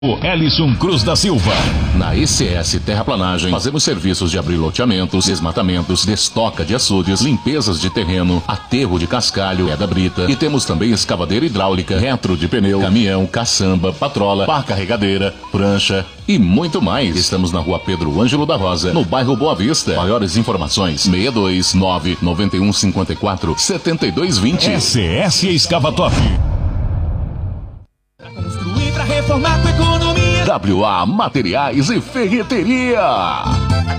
O Elison Cruz da Silva. Na ECS Terraplanagem, fazemos serviços de abrir loteamentos, desmatamentos, destoca de açudes, limpezas de terreno, aterro de cascalho, pedra brita e temos também escavadeira hidráulica, retro de pneu, caminhão, caçamba, patrola, pá carregadeira, prancha e muito mais. Estamos na rua Pedro Ângelo da Rosa, no bairro Boa Vista. Maiores informações, 629-9154-7220. ECS Escavatop. Reformar com economia. WA Materiais e Ferreteria.